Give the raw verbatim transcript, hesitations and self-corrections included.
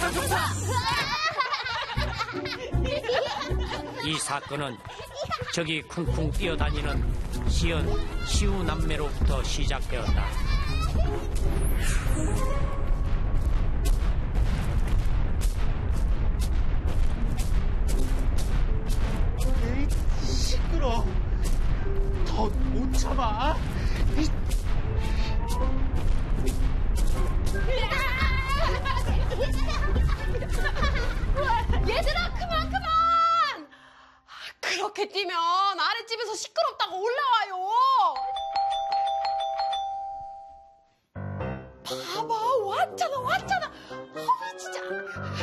이 사건은 저기 쿵쿵 뛰어다니는 시연, 시우 남매로부터 시작되었다. 에이, 시끄러. 더 못 참아. 얘들아, 그만 그만. 그렇게 뛰면 아랫집에서 시끄럽다고 올라와요. 봐봐, 왔잖아 왔잖아. 어, 진짜.